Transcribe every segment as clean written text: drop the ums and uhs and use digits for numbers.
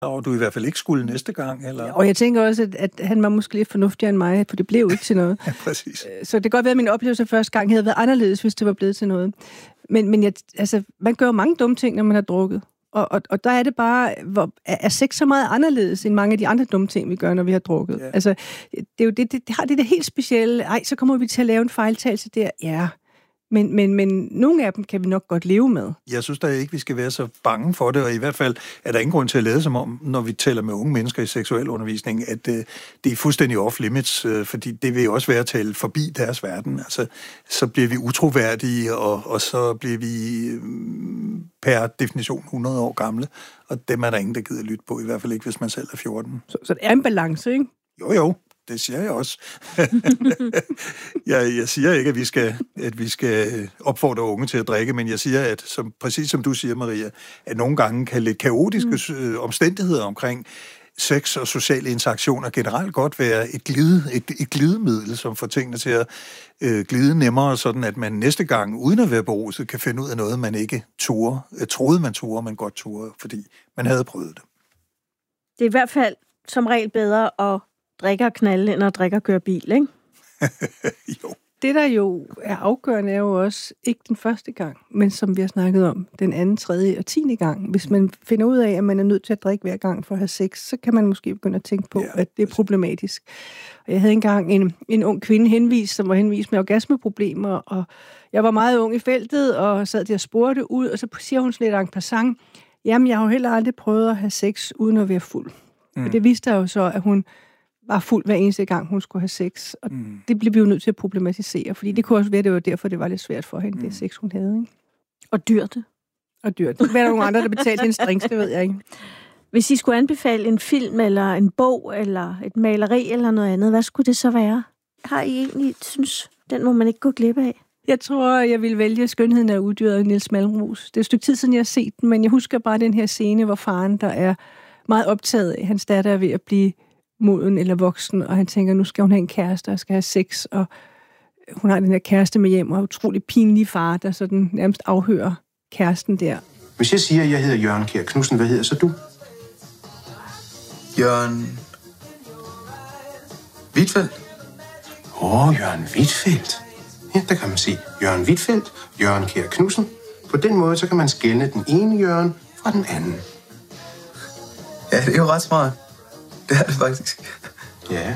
Og du i hvert fald ikke skulle næste gang, eller? Og jeg tænker også, at han var måske lidt fornuftigere end mig, for det blev ikke til noget. Ja, præcis. Så det kan godt være, at min oplevelse første gang havde været anderledes, hvis det var blevet til noget. Men man gør jo mange dumme ting, når man har drukket. Og der er det bare, er sex så meget anderledes end mange af de andre dumme ting, vi gør, når vi har drukket. Ja. Altså, det er jo det har det der helt specielle, så kommer vi til at lave en fejltagelse der. Ja, men nogle af dem kan vi nok godt leve med. Jeg synes da ikke, vi skal være så bange for det, og i hvert fald er der ingen grund til at lade som om, når vi taler med unge mennesker i seksuel undervisning, at det er fuldstændig off-limits, fordi det vil jo også være at tale forbi deres verden. Altså, så bliver vi utroværdige, og så bliver vi per definition 100 år gamle, og dem er der ingen, der gider lytte på, i hvert fald ikke, hvis man selv er 14. Så det er en balance, ikke? Jo. Det siger jeg også. jeg siger ikke, at vi skal opfordre unge til at drikke, men jeg siger, at præcis som du siger, Maria, at nogle gange kan lidt kaotiske omstændigheder omkring sex og sociale interaktioner generelt godt være et glidemiddel, som får tingene til at glide nemmere, sådan at man næste gang, uden at være beruset, kan finde ud af noget, man ikke troede man turde, men godt turde, fordi man havde prøvet det. Det er i hvert fald som regel bedre at drikke og knalde, end at drikke og køre bil, ikke? Jo. Det, der jo er afgørende, er jo også ikke den første gang, men som vi har snakket om, den anden, tredje og 10. gang. Hvis man finder ud af, at man er nødt til at drikke hver gang for at have sex, så kan man måske begynde at tænke på, at det er problematisk. Og jeg havde engang en ung kvinde som var henvist med orgasmeproblemer, og jeg var meget ung i feltet, og sad der og spurgte ud, og så siger hun sådan lidt en passant, jamen, jeg har jo heller aldrig prøvet at have sex, uden at være fuld. Og det viste jo så, at hun var fuld hver eneste gang, hun skulle have sex. Og det blev vi jo nødt til at problematisere, fordi det kunne også være, at det var derfor, det var lidt svært for hende, det sex, hun havde. Ikke? Og dyrt. Og dyrt. Det var der nogle andre, der betalte hendes drinks, det ved jeg ikke. Hvis I skulle anbefale en film, eller en bog, eller et maleri, eller noget andet, hvad skulle det så være? Har I egentlig, synes, den må man ikke gå glip af? Jeg tror, jeg ville vælge Skønheden af udyret af Niels Malmros. Det er et stykke tid siden, jeg har set den, men jeg husker bare den her scene, hvor faren, der er meget optaget af, hans datter er ved at blive moden eller voksen, og han tænker, nu skal hun have en kæreste, og skal have sex, og hun har den her kæreste med hjem, og utrolig pinlig far, der sådan nærmest afhører kæresten der. Hvis jeg siger, at jeg hedder Jørgen Kjær Knudsen, hvad hedder så du? Jørgen Hvitfeldt. Jørgen Hvitfeldt. Ja, der kan man se Jørgen Hvitfeldt, Jørgen Kjær Knudsen. På den måde, så kan man skelne den ene Jørgen fra den anden. Ja, det er jo ret smart. Det er det faktisk. Ja.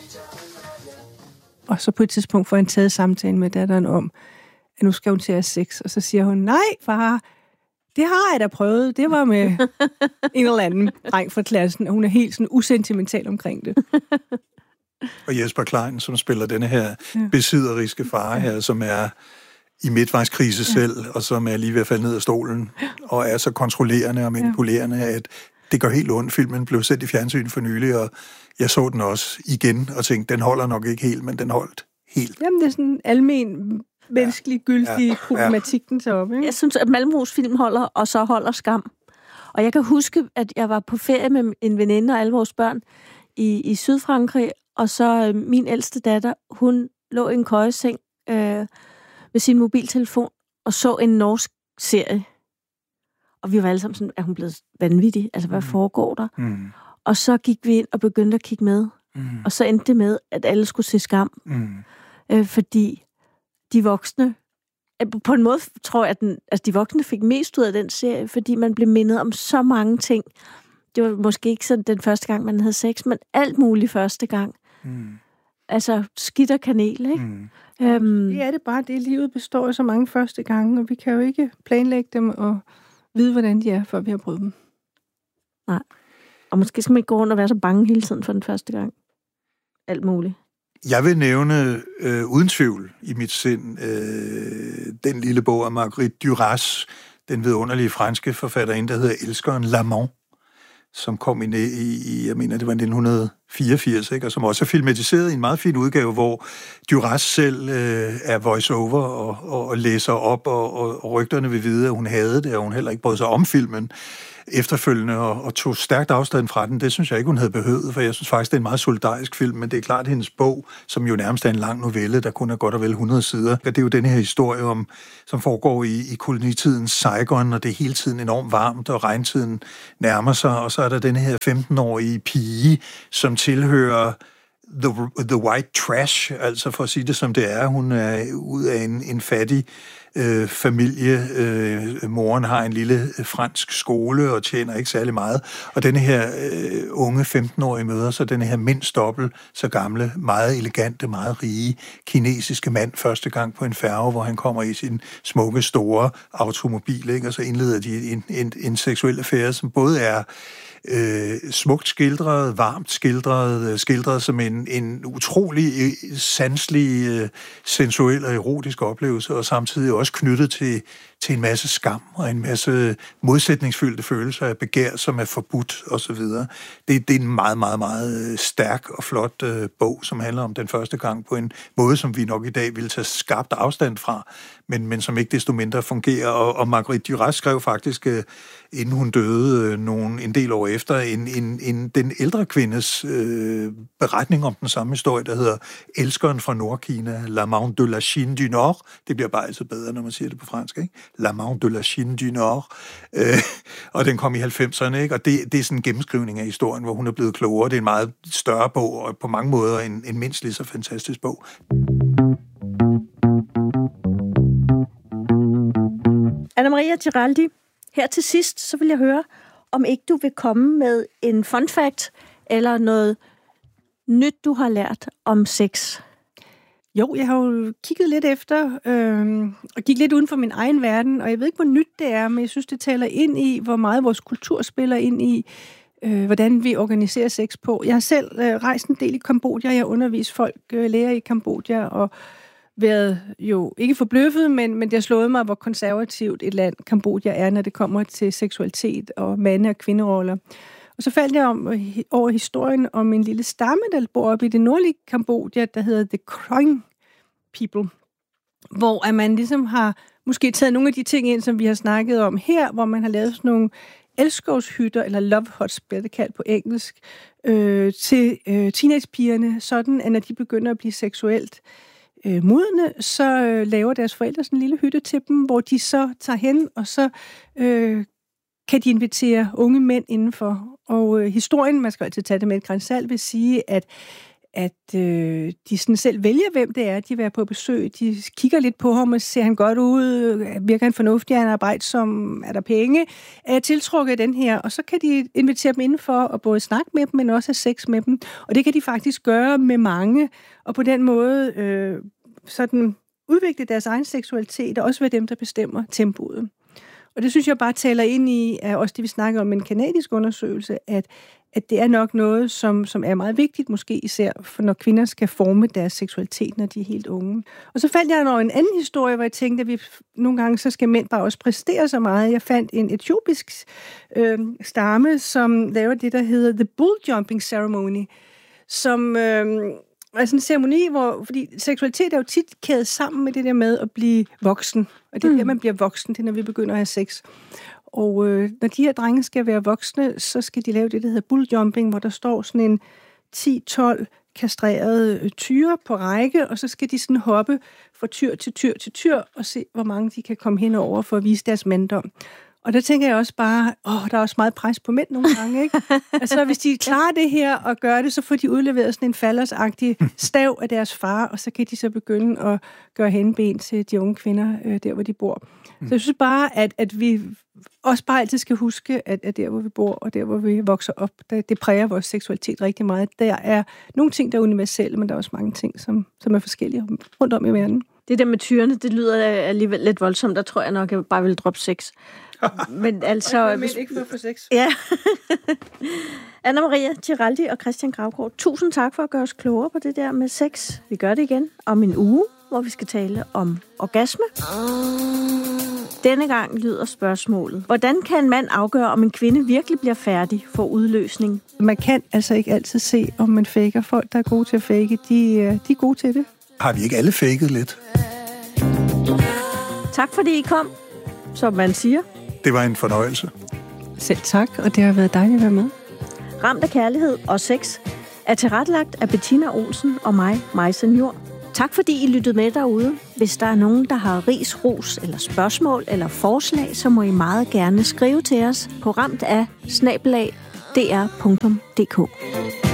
Og så på et tidspunkt får han taget samtalen med datteren om, at nu skal hun til at have sex. Og så siger hun, nej far, det har jeg da prøvet. Det var med en eller anden dreng fra klassen, og hun er helt sådan usentimental omkring det. Og Jesper Klein, som spiller denne her besidderiske far her, som er i midtvejskrise selv, og som er lige ved at falde ned af stolen, og er så kontrollerende og manipulerende, at det gør helt ondt. Filmen blev sendt i fjernsyn for nylig, og jeg så den også igen, og tænkte, den holder nok ikke helt, men den holdt helt. Jamen, det er sådan en almen menneskelig, gyldig problematik, den så op, ikke? Jeg synes, at Malmros film holder, og så holder Skam. Og jeg kan huske, at jeg var på ferie med en veninde og alle vores børn i Sydfrankrig, og så min ældste datter, hun lå i en køjeseng med sin mobiltelefon og så en norsk serie. Og vi var alle sammen sådan, er hun blevet vanvittig? Altså, hvad foregår der? Og så gik vi ind og begyndte at kigge med. Og så endte det med, at alle skulle se Skam. Fordi de voksne, på en måde tror jeg, at de voksne fik mest ud af den serie, fordi man blev mindet om så mange ting. Det var måske ikke sådan den første gang, man havde sex, men alt muligt første gang. Altså skidt og kanel, ikke? Det er det bare, det livet består af så mange første gange, og vi kan jo ikke planlægge dem og vide, hvordan de er, før vi har prøvet dem. Nej. Og måske skal man ikke gå rundt og være så bange hele tiden for den første gang. Alt muligt. Jeg vil nævne uden tvivl i mit sind den lille bog af Marguerite Duras, den vidunderlige franske forfatterinde, der hedder Elskeren Lamont, som kom i jeg mener, det var 1984, ikke? Og som også er filmatiseret i en meget fin udgave, hvor Duras selv er voice-over og læser op, og rygterne vil vide, at hun havde det, og hun heller ikke brød sig om filmen. efterfølgende og tog stærkt afstand fra den. Det synes jeg ikke, hun havde behøvet, for jeg synes faktisk, det er en meget solidarisk film, men det er klart, at hendes bog, som jo nærmest er en lang novelle, der kun er godt og vel 100 sider, det er jo den her historie, som foregår i kolonitidens Saigon, og det er hele tiden enormt varmt, og regntiden nærmer sig, og så er der den her 15-årige pige, som tilhører the white trash, altså for at sige det som det er. Hun er ud af en fattig familie. Moren har en lille fransk skole og tjener ikke særlig meget. Og denne her unge 15-årige møder så denne her mindst dobbelt så gamle, meget elegante, meget rige kinesiske mand første gang på en færge, hvor han kommer i sin smukke, store automobil, ikke? Og så indleder de en seksuel affære, som både er smukt skildret, varmt skildret som en utrolig sanselig, sensuel og erotisk oplevelse, og samtidig også knyttet til en masse skam og en masse modsætningsfyldte følelser af begær, som er forbudt osv. Det er en meget, meget, meget stærk og flot bog, som handler om den første gang på en måde, som vi nok i dag vil tage skarpt afstand fra, men som ikke desto mindre fungerer. Og Marguerite Duras skrev faktisk, inden hun døde en del år efter, den ældre kvindes beretning om den samme historie, der hedder Elskeren fra Nordkina, L'amant de la Chine du Nord. Det bliver bare altid bedre, når man siger det på fransk, ikke? L'amant de la Chine du Nord. Og den kom i 90'erne, ikke? Og det er sådan en gennemskrivning af historien, hvor hun er blevet klogere. Det er en meget større bog, og på mange måder en mindst lige så fantastisk bog. Anna Maria Giraldi, her til sidst, så vil jeg høre, om ikke du vil komme med en fun fact, eller noget nyt, du har lært om sex. Jo, jeg har jo kigget lidt efter, og gik lidt uden for min egen verden, og jeg ved ikke, hvor nyt det er, men jeg synes, det taler ind i, hvor meget vores kultur spiller ind i, hvordan vi organiserer sex på. Jeg har selv rejst en del i Kambodja, jeg har undervist folk, lærer i Kambodja, og været jo ikke forbløffet, men det har slået mig, hvor konservativt et land Kambodja er, når det kommer til seksualitet og mande- og kvinderoller. Og så faldt jeg over historien om en lille stamme, der bor oppe i det nordlige Kambodja, der hedder The Kroing People, hvor man ligesom har måske taget nogle af de ting ind, som vi har snakket om her, hvor man har lavet sådan nogle elskovshytter, eller love huts, bliver det kaldt på engelsk, til teenagepigerne, sådan at når de begynder at blive seksuelt modne, så laver deres forældre sådan en lille hytte til dem, hvor de så tager hen, og så kan de invitere unge mænd indenfor. Og historien, man skal altid tage det med et gran salt, vil sige, at de sådan selv vælger, hvem det er, de vil være på besøg. De kigger lidt på ham, og ser han godt ud, virker han fornuftig, han arbejder som, er der penge, er jeg tiltrukket af den her, og så kan de invitere dem indenfor og både snakke med dem, men også have sex med dem. Og det kan de faktisk gøre med mange, og på den måde sådan udvikle deres egen seksualitet, og også være dem, der bestemmer tempoet. Og det synes jeg bare taler ind i, også det vi snakker om en kanadisk undersøgelse, at det er nok noget, som er meget vigtigt, måske især for når kvinder skal forme deres seksualitet, når de er helt unge. Og så fandt jeg en anden historie, hvor jeg tænkte, at vi nogle gange så skal mænd bare også præstere så meget. Jeg fandt en etiopisk stamme, som laver det, der hedder The Bull Jumping Ceremony, som er sådan en ceremoni, fordi seksualitet er jo tit kædet sammen med det der med at blive voksen. Og det er der, man bliver voksen, det er, når vi begynder at have sex. Og når de her drenge skal være voksne, så skal de lave det, der hedder bulljumping, hvor der står sådan en 10-12 kastrerede tyre på række, og så skal de sådan hoppe fra tyr til tyr til tyr, og se, hvor mange de kan komme henover for at vise deres manddom. Og der tænker jeg også bare, der er også meget pres på mænd nogle gange, ikke? Altså, hvis de klarer det her og gør det, så får de udleveret sådan en faldersagtig stav af deres far, og så kan de så begynde at gøre henben til de unge kvinder, der hvor de bor. Så jeg synes bare, at vi også bare altid skal huske, at der hvor vi bor, og der hvor vi vokser op, det præger vores seksualitet rigtig meget. Der er nogle ting, der er universelle, men der er også mange ting, som er forskellige rundt om i verden. Det der med tyrene, det lyder alligevel lidt voldsomt. Der tror jeg nok, jeg bare vil droppe sex. Men altså... ikke for sex. Ja. Anna Maria Giraldi og Christian Gravgaard, tusind tak for at gøre os klogere på det der med sex. Vi gør det igen om en uge, hvor vi skal tale om orgasme. Denne gang lyder spørgsmålet: hvordan kan en mand afgøre, om en kvinde virkelig bliver færdig for udløsning? Man kan altså ikke altid se, om man faker. Folk, der er gode til at fake, de er gode til det. Har vi ikke alle faket lidt? Tak fordi I kom, som man siger. Det var en fornøjelse. Selv tak, og det har været dejligt at være med. Ramt af kærlighed og sex er tilrettelagt af Bettina Olsen og mig, Maise Njor. Tak fordi I lyttede med derude. Hvis der er nogen, der har ris, ros eller spørgsmål eller forslag, så må I meget gerne skrive til os på ramtaf@dr.dk.